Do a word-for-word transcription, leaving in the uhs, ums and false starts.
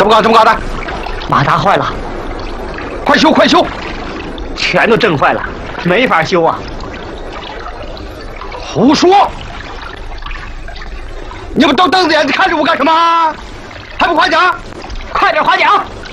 怎么搞？怎么搞的？ 马达坏了， 快修！快修！ 全都震坏了，没法修啊！ 胡说！你们都瞪着眼睛看着我干什么？还不快点？ 快点划桨！